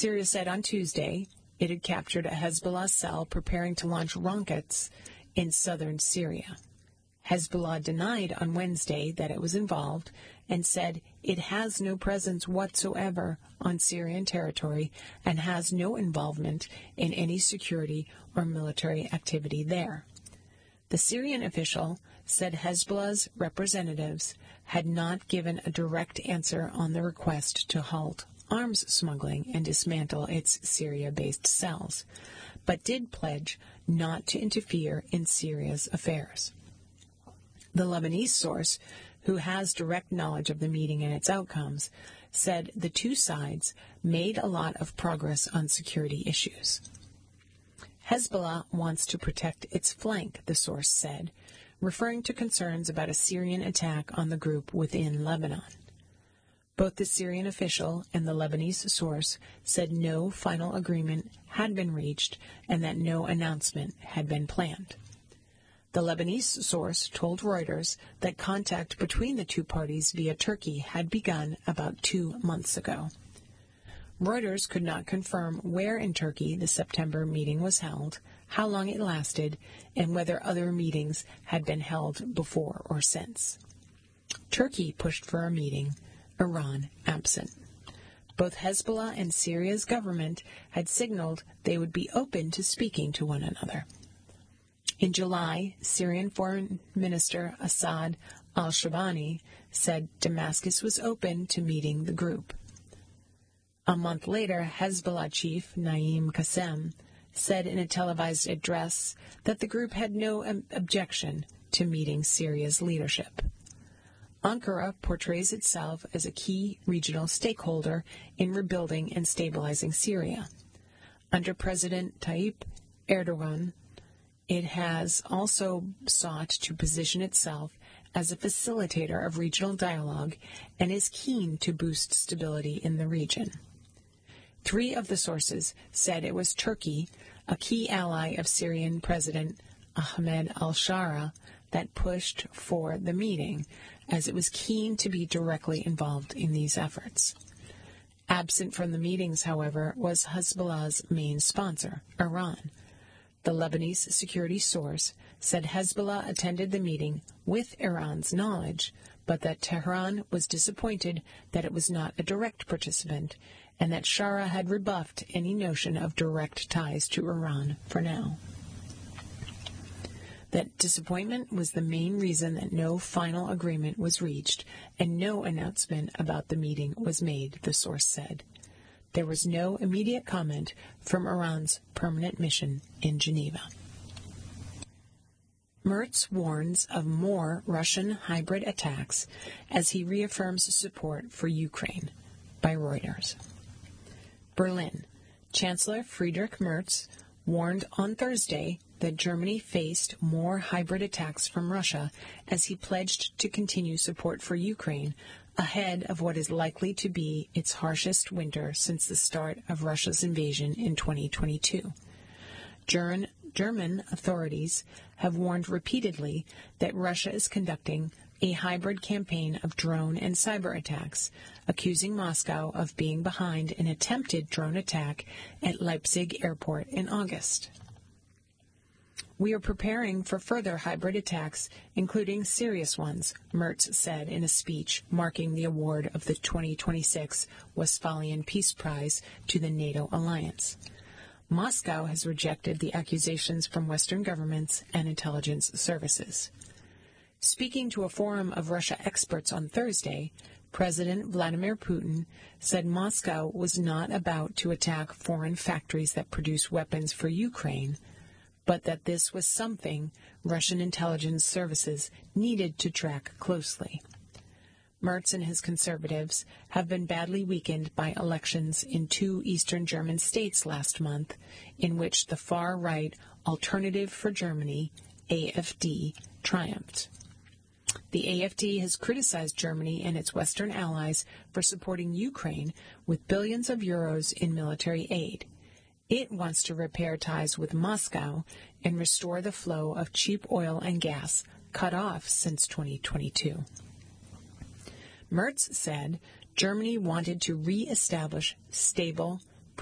Syria said on Tuesday it had captured a Hezbollah cell preparing to launch rockets in southern Syria. Hezbollah denied on Wednesday that it was involved and said it has no presence whatsoever on Syrian territory and has no involvement in any security or military activity there. The Syrian official said Hezbollah's representatives had not given a direct answer on the request to halt arms smuggling and dismantle its Syria-based cells, but did pledge not to interfere in Syria's affairs. The Lebanese source, who has direct knowledge of the meeting and its outcomes, said the two sides made a lot of progress on security issues. Hezbollah wants to protect its flank, the source said, referring to concerns about a Syrian attack on the group within Lebanon. Both the Syrian official and the Lebanese source said no final agreement had been reached and that no announcement had been planned. The Lebanese source told Reuters that contact between the two parties via Turkey had begun about 2 months ago. Reuters could not confirm where in Turkey the September meeting was held, how long it lasted, and whether other meetings had been held before or since. Turkey pushed for a meeting, Iran absent. Both Hezbollah and Syria's government had signaled they would be open to speaking to one another. In July, Syrian Foreign Minister Assad al-Shabani said Damascus was open to meeting the group. A month later, Hezbollah chief Naim Qassem said in a televised address that the group had no objection to meeting Syria's leadership. Ankara portrays itself as a key regional stakeholder in rebuilding and stabilizing Syria. Under President Tayyip Erdogan, it has also sought to position itself as a facilitator of regional dialogue and is keen to boost stability in the region. 3 of the sources said it was Turkey, a key ally of Syrian President Ahmed al-Shara, that pushed for the meeting, as it was keen to be directly involved in these efforts. Absent from the meetings, however, was Hezbollah's main sponsor, Iran. The Lebanese security source said Hezbollah attended the meeting with Iran's knowledge, but that Tehran was disappointed that it was not a direct participant, and that Shara had rebuffed any notion of direct ties to Iran for now. That disappointment was the main reason that no final agreement was reached and no announcement about the meeting was made, the source said. There was no immediate comment from Iran's permanent mission in Geneva. Merz warns of more Russian hybrid attacks as he reaffirms support for Ukraine, by Reuters. Berlin. Chancellor Friedrich Merz warned on Thursday that Germany faced more hybrid attacks from Russia as he pledged to continue support for Ukraine ahead of what is likely to be its harshest winter since the start of Russia's invasion in 2022. German authorities have warned repeatedly that Russia is conducting a hybrid campaign of drone and cyber attacks, accusing Moscow of being behind an attempted drone attack at Leipzig airport in August. We are preparing for further hybrid attacks, including serious ones, Merz said in a speech marking the award of the 2026 Westphalian Peace Prize to the NATO alliance. Moscow has rejected the accusations from Western governments and intelligence services. Speaking to a forum of Russia experts on Thursday, President Vladimir Putin said Moscow was not about to attack foreign factories that produce weapons for Ukraine, but that this was something Russian intelligence services needed to track closely. Merz and his conservatives have been badly weakened by elections in 2 eastern German states last month, in which the far-right Alternative for Germany, AfD, triumphed. The AfD has criticized Germany and its Western allies for supporting Ukraine with billions of euros in military aid. It wants to repair ties with Moscow and restore the flow of cheap oil and gas cut off since 2022. Merz said Germany wanted to re-establish stable,